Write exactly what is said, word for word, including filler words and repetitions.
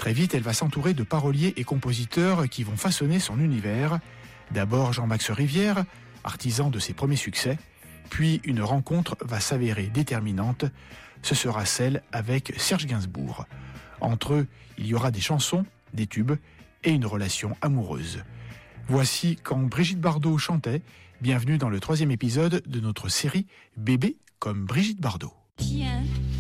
Très vite, elle va s'entourer de paroliers et compositeurs qui vont façonner son univers. D'abord Jean-Max Rivière, artisan de ses premiers succès, puis une rencontre va s'avérer déterminante. Ce sera celle avec Serge Gainsbourg. Entre eux, il y aura des chansons, des tubes et une relation amoureuse. Voici quand Brigitte Bardot chantait. Bienvenue dans le troisième épisode de notre série Bébé comme Brigitte Bardot. Tiens,